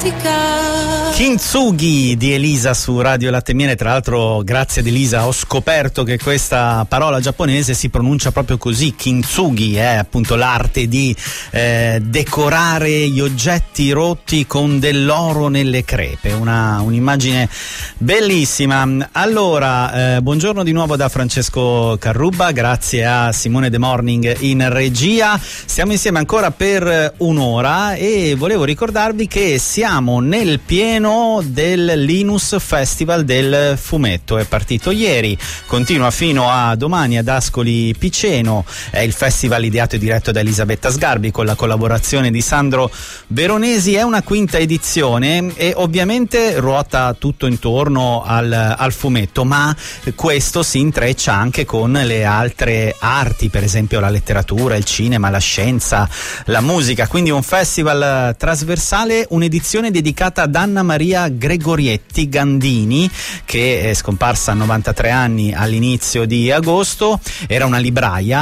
Kintsugi di Elisa su Radio Latte Miele. Tra l'altro, grazie ad Elisa ho scoperto che questa parola giapponese si pronuncia proprio così. Kintsugi è appunto l'arte di decorare gli oggetti rotti con dell'oro nelle crepe, un'immagine bellissima. Allora, buongiorno di nuovo da Francesco Carrubba, grazie a Simone De Morning in regia. Siamo insieme ancora per un'ora e volevo ricordarvi che siamo nel pieno del Linus Festival del Fumetto. È partito ieri, continua fino a domani ad Ascoli Piceno. È il festival ideato e diretto da Elisabetta Sgarbi con la collaborazione di Sandro Veronesi. È una quinta edizione e ovviamente ruota tutto intorno al fumetto, ma questo si intreccia anche con le altre arti, per esempio la letteratura, il cinema, la scienza, la musica. Quindi un festival trasversale, un'edizione dedicata ad Anna Maria Gregorietti Gandini, che è scomparsa a 93 anni all'inizio di agosto. Era una libraia